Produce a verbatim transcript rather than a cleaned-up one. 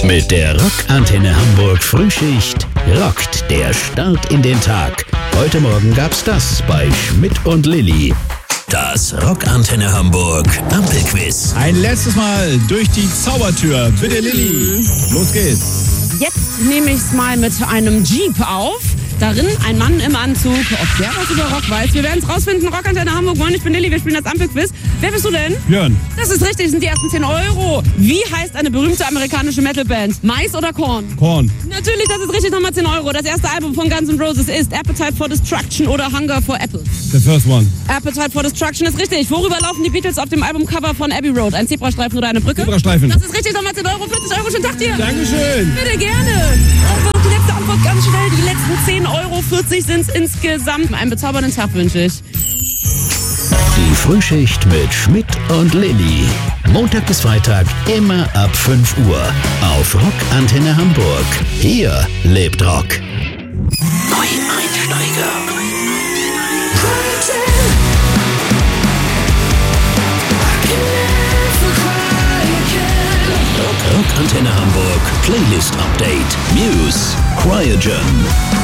Mit der Rockantenne Hamburg Frühschicht rockt der Start in den Tag. Heute Morgen gab's das bei Schmidt und Lilly. Das Rockantenne Hamburg Ampelquiz. Ein letztes Mal durch die Zaubertür. Bitte, Lilly. Los geht's. Jetzt nehme ich es mal mit einem Jeep auf. Darin ein Mann im Anzug. Ob der was über Rock weiß, wir werden es rausfinden. Rockantenne Hamburg, moin, ich bin Lilly, wir spielen das Ampelquiz. Wer bist du denn? Björn. Das ist richtig, das sind die ersten zehn Euro. Wie heißt eine berühmte amerikanische Metalband? Mais oder Korn? Korn. Natürlich, das ist richtig, nochmal zehn Euro. Das erste Album von Guns N' Roses ist Appetite for Destruction oder Hunger for Apples. The first one. Appetite for Destruction ist richtig. Worüber laufen die Beatles auf dem Albumcover von Abbey Road? Ein Zebrastreifen oder eine Brücke? Zebrastreifen. Das ist richtig, nochmal zehn Euro, vierzig Euro, schönen Tag dir. Dankeschön. Bitte gerne. Auch die letzte Antwort ganz schnell. Die letzten zehn Euro, vierzig sind es insgesamt. Einen bezaubernden Tag wünsche ich. Die Frühschicht mit Schmidt und Lilly. Montag bis Freitag immer ab fünf Uhr auf Rockantenne Hamburg. Hier lebt Rock. Neueinsteiger. Rock, Rockantenne Hamburg Playlist Update. Muse, Cryogen.